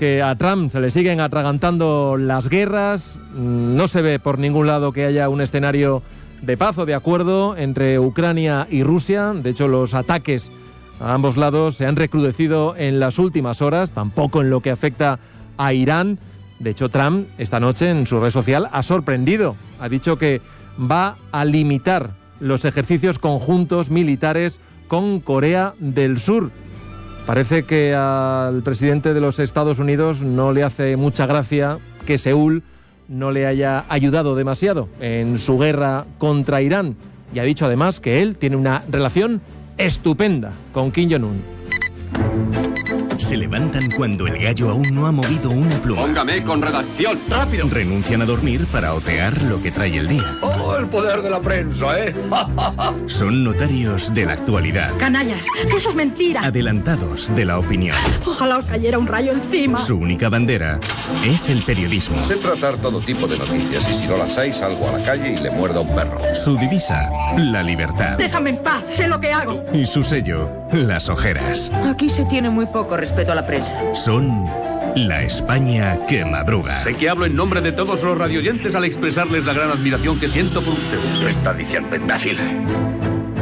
que a Trump se le siguen atragantando las guerras. No se ve por ningún lado que haya un escenario de paz o de acuerdo entre Ucrania y Rusia. De hecho, los ataques a ambos lados se han recrudecido en las últimas horas, tampoco en lo que afecta a Irán. De hecho, Trump esta noche en su red social ha sorprendido. Ha dicho que va a limitar los ejercicios conjuntos militares con Corea del Sur. Parece que al presidente de los Estados Unidos no le hace mucha gracia que Seúl no le haya ayudado demasiado en su guerra contra Irán. Y ha dicho además que él tiene una relación estupenda con Kim Jong-un. Se levantan cuando el gallo aún no ha movido una pluma. Póngame con redacción, rápido. Renuncian a dormir para otear lo que trae el día. ¡Oh, el poder de la prensa, eh! Son notarios de la actualidad. Canallas, que eso es mentira. Adelantados de la opinión. Ojalá os cayera un rayo encima. Su única bandera es el periodismo. Sé tratar todo tipo de noticias y si no las hay salgo a la calle y le muerdo a un perro. Su divisa, la libertad. Déjame en paz, sé lo que hago. Y su sello, las ojeras. Aquí se tiene muy poco respeto a la prensa. Son la España que madruga. Sé que hablo en nombre de todos los radioyentes al expresarles la gran admiración que siento por usted. ¿Qué está diciendo, imbécil?